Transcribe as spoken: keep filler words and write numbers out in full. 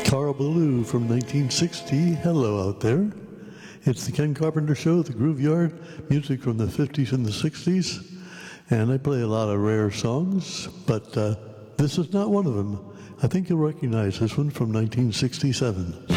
Carl Ballou from nineteen sixty. Hello out there. It's the Ken Carpenter Show, the Groove Yard, music from the fifties and the sixties. And I play a lot of rare songs, but uh, this is not one of them. I think you'll recognize this one from nineteen sixty-seven.